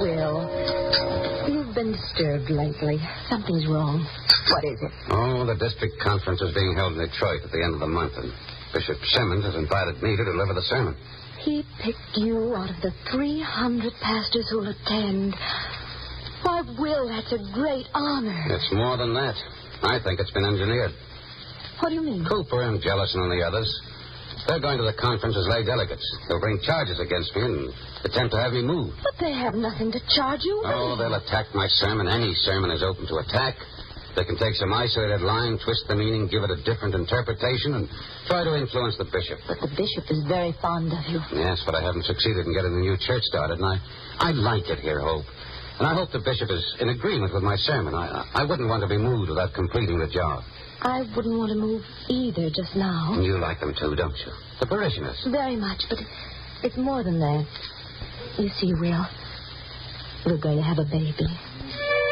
Will, you've been disturbed lately. Something's wrong. What is it? Oh, the district conference is being held in Detroit at the end of the month, and Bishop Simmons has invited me to deliver the sermon. He picked you out of the 300 pastors who'll attend. Why, Will, that's a great honor. It's more than that. I think it's been engineered. What do you mean? Cooper and Jellison and the others. They're going to the conference as lay delegates. They'll bring charges against me and attempt to have me moved. But they have nothing to charge you with. Oh, they'll attack my sermon. Any sermon is open to attack. They can take some isolated line, twist the meaning, give it a different interpretation, and try to influence the bishop. But the bishop is very fond of you. Yes, but I haven't succeeded in getting the new church started, and I like it here, Hope. And I hope the bishop is in agreement with my sermon. I wouldn't want to be moved without completing the job. I wouldn't want to move either just now. And you like them too, don't you? The parishioners. Very much, but it's more than that. You see, Will, we're going to have a baby.